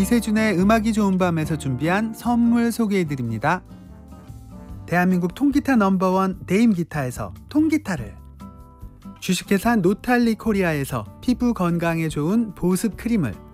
이세준의 음악이 좋은 밤에서 준비한 선물 소개해드립니다. 대한민국 통기타 넘버원 데임기타에서 통기타를, 주식회사 노탈리 코리아에서 피부 건강에 좋은 보습 크림을,